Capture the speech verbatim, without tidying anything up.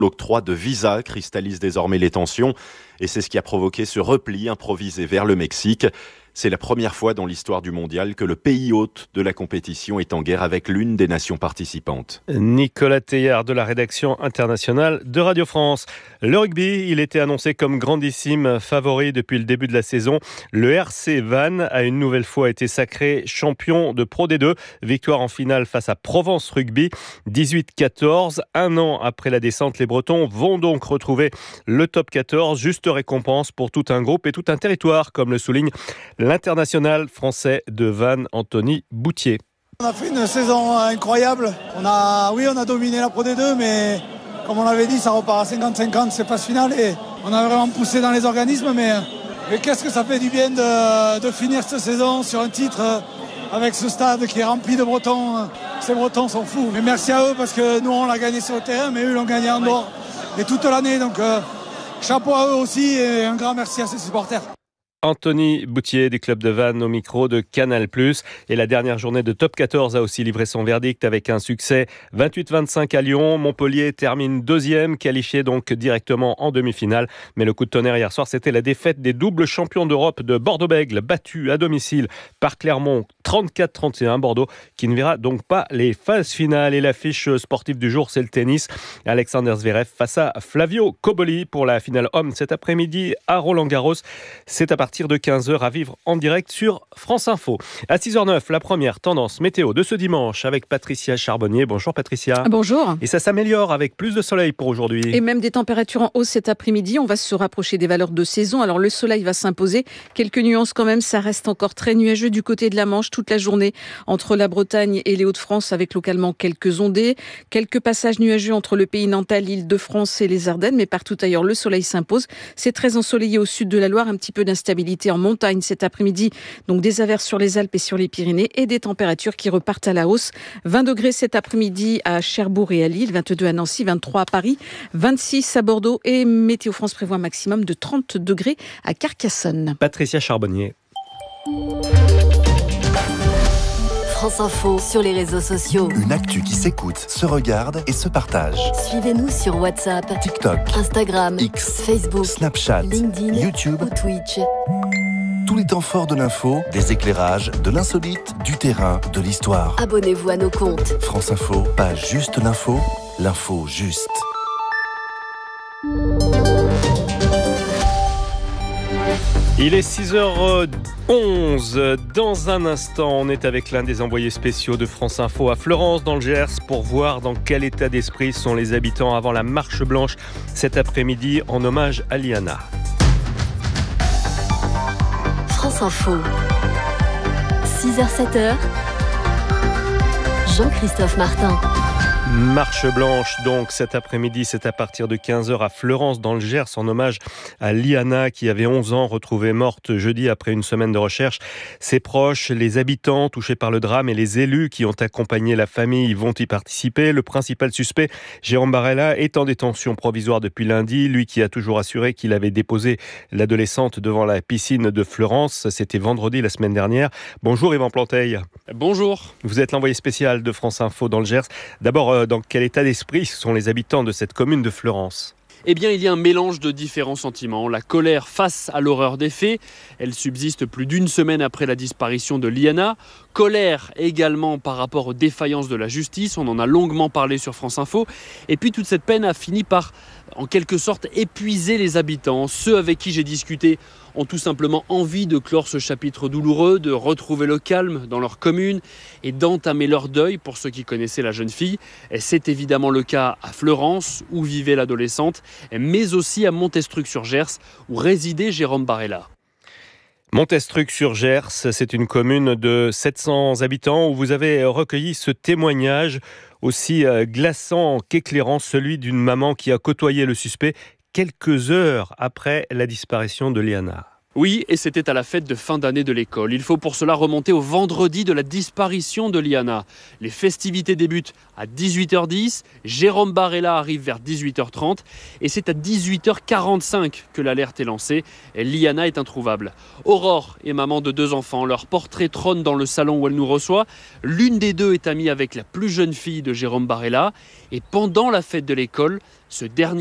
L'octroi de visas cristallise désormais les tensions et c'est ce qui a provoqué ce repli improvisé vers le Mexique. C'est la première fois dans l'histoire du mondial que le pays hôte de la compétition est en guerre avec l'une des nations participantes. Nicolas Teillard de la rédaction internationale de Radio France. Le rugby, il était annoncé comme grandissime favori depuis le début de la saison. Le R C Vannes a une nouvelle fois été sacré champion de Pro D deux. Victoire en finale face à Provence Rugby, dix-huit quatorze. Un an après la descente, les Bretons vont donc retrouver le top quatorze. Juste récompense pour tout un groupe et tout un territoire, comme le souligne l'international français de Vannes, Anthony Boutier. On a fait une saison incroyable. On a, oui, on a dominé la Pro D deux, mais comme on l'avait dit, ça repart à cinquante cinquante, c'est phase finale et on a vraiment poussé dans les organismes. Mais, mais qu'est-ce que ça fait du bien de, de finir cette saison sur un titre avec ce stade qui est rempli de Bretons. Ces Bretons sont fous. Mais merci à eux parce que nous, on l'a gagné sur le terrain, mais eux l'ont gagné en dehors et toute l'année. Donc, euh, chapeau à eux aussi et un grand merci à ces supporters. Anthony Boutier du club de Vannes au micro de Canal plus. Et la dernière journée de top quatorze a aussi livré son verdict avec un succès vingt-huit vingt-cinq à Lyon. Montpellier termine deuxième, qualifié donc directement en demi-finale. Mais le coup de tonnerre hier soir, c'était la défaite des doubles champions d'Europe de Bordeaux-Bègles, battus à domicile par Clermont trente-quatre trente et un. Bordeaux qui ne verra donc pas les phases finales. Et l'affiche sportive du jour, c'est le tennis. Alexander Zverev face à Flavio Cobolli pour la finale homme cet après-midi à Roland-Garros. C'est à partir de quinze heures à vivre en direct sur France Info. À six heures neuf, la première tendance météo de ce dimanche avec Patricia Charbonnier. Bonjour Patricia. Bonjour. Et ça s'améliore avec plus de soleil pour aujourd'hui. Et même des températures en hausse cet après-midi. On va se rapprocher des valeurs de saison. Alors le soleil va s'imposer. Quelques nuances quand même. Ça reste encore très nuageux du côté de la Manche toute la journée entre la Bretagne et les Hauts-de-France avec localement quelques ondées. Quelques passages nuageux entre le pays nantais, l'Île-de-France et les Ardennes. Mais partout ailleurs, le soleil s'impose. C'est très ensoleillé au sud de la Loire. Un petit peu d'instabilité en montagne cet après-midi, donc des averses sur les Alpes et sur les Pyrénées et des températures qui repartent à la hausse. vingt degrés cet après-midi à Cherbourg et à Lille, vingt-deux à Nancy, vingt-trois à Paris, vingt-six à Bordeaux et Météo France prévoit un maximum de trente degrés à Carcassonne. Patricia Charbonnier. France Info sur les réseaux sociaux. Une actu qui s'écoute, se regarde et se partage. Suivez-nous sur WhatsApp, TikTok, Instagram, X, Facebook, Snapchat, LinkedIn, YouTube ou Twitch. Tous les temps forts de l'info, des éclairages, de l'insolite, du terrain, de l'histoire. Abonnez-vous à nos comptes. France Info, pas juste l'info, l'info juste. Il est six heures onze. Dans un instant, on est avec l'un des envoyés spéciaux de France Info à Fleurance, dans le Gers, pour voir dans quel état d'esprit sont les habitants avant la marche blanche cet après-midi en hommage à Liana. France Info. six heures sept heures. Jean-Christophe Martin. Marche blanche donc cet après-midi, c'est à partir de quinze heures à Fleurance dans le Gers en hommage à Liana qui avait onze ans, retrouvée morte jeudi après une semaine de recherche. Ses proches, les habitants touchés par le drame et les élus qui ont accompagné la famille vont y participer. Le principal suspect, Jérôme Barella, est en détention provisoire depuis lundi, lui qui a toujours assuré qu'il avait déposé l'adolescente devant la piscine de Fleurance. C'était vendredi la semaine dernière. Bonjour Yvan Planteil. Bonjour. Vous êtes l'envoyé spécial de France Info dans le Gers. D'abord, dans quel état d'esprit sont les habitants de cette commune de Fleurance ? Eh bien, il y a un mélange de différents sentiments. La colère face à l'horreur des faits, elle subsiste plus d'une semaine après la disparition de Liana. Colère également par rapport aux défaillances de la justice, on en a longuement parlé sur France Info. Et puis toute cette peine a fini par, en quelque sorte, épuiser les habitants. Ceux avec qui j'ai discuté ont tout simplement envie de clore ce chapitre douloureux, de retrouver le calme dans leur commune et d'entamer leur deuil pour ceux qui connaissaient la jeune fille. Et c'est évidemment le cas à Fleurance, où vivait l'adolescente, mais aussi à Montestruc-sur-Gers, où résidait Jérôme Barella. Montestruc-sur-Gers, c'est une commune de sept cents habitants où vous avez recueilli ce témoignage aussi glaçant qu'éclairant, celui d'une maman qui a côtoyé le suspect quelques heures après la disparition de Liana. Oui, et c'était à la fête de fin d'année de l'école. Il faut pour cela remonter au vendredi de la disparition de Liana. Les festivités débutent à dix-huit heures dix, Jérôme Barella arrive vers dix-huit heures trente et c'est à dix-huit heures quarante-cinq que l'alerte est lancée. Et Liana est introuvable. Aurore est maman de deux enfants. Leur portrait trône dans le salon où elle nous reçoit. L'une des deux est amie avec la plus jeune fille de Jérôme Barella et pendant la fête de l'école, ce dernier